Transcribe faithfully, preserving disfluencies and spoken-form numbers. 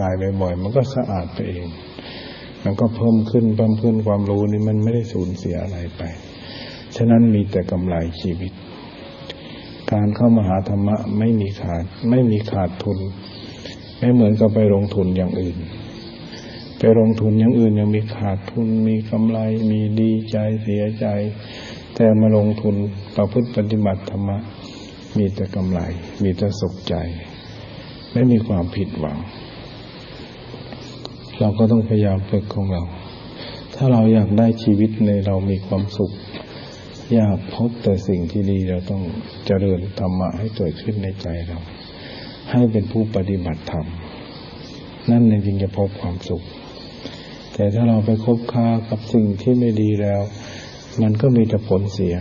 กายบ่อยๆมันก็สะอาดไปเองมันก็เพิ่มขึ้นเพิ่มขึ้นความรู้นี่มันไม่ได้สูญเสียอะไรไปฉะนั้นมีแต่กำไรชีวิตการเข้ามาหาธรรมะไม่มีขาดไม่มีขาดทุนไม่เหมือนกับไปลงทุนอย่างอื่นไปลงทุนอย่างอื่นยังมีขาดทุนมีกำไรมีดีใจเสียใจแต่มาลงทุนประพฤติปฏิบัติธรรมะมีแต่กำไรมีแต่สุขใจไม่มีความผิดหวังเราก็ต้องพยายามฝึกของเราถ้าเราอยากได้ชีวิตในเรามีความสุขอยากพบแต่สิ่งที่ดีเราต้องเจริญธรรมะให้เกิดขึ้นในใจเราให้เป็นผู้ปฏิบัติธรรมนั่นจึงจะพบความสุขแต่ถ้าเราไปคบค้ากับสิ่งที่ไม่ดีแล้วมันก็มีแต่ผลเสีย